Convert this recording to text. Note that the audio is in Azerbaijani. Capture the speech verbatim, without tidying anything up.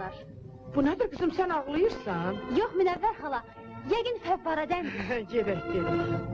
olar. Bu nədir qızım, sən ağlayırsan? Yox, Münəvvər xala, yəqin fəvvarədəndir. Gedək, gedək.